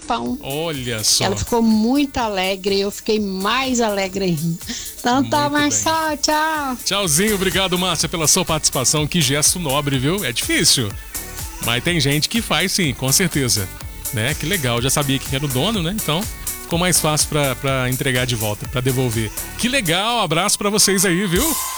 pão. Olha só. Ela ficou muito alegre, eu fiquei mais alegre ainda. Então tá, Muito bem. Marçal, tchau. Tchauzinho, obrigado, Márcia, pela sua participação. Que gesto nobre, viu? É difícil. Mas tem gente que faz sim, com certeza. Né? Que legal, já sabia quem era o dono, né? Então ficou mais fácil pra entregar de volta, pra devolver. Que legal, abraço pra vocês aí, viu?